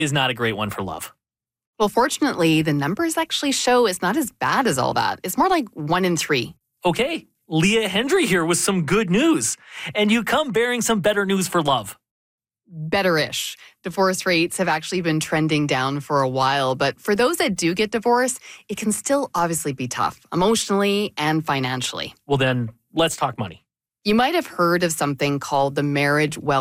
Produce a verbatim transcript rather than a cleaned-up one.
is not a great one for love. Well, fortunately, the numbers actually show it's not as bad as all that. It's more like one in three. Okay, Leah Hendry here with some good news. And you come bearing some better news for love. Better-ish. Divorce rates have actually been trending down for a while, but for those that do get divorced, it can still obviously be tough, emotionally and financially. Well then, let's talk money. You might have heard of something called the Marriage Wealth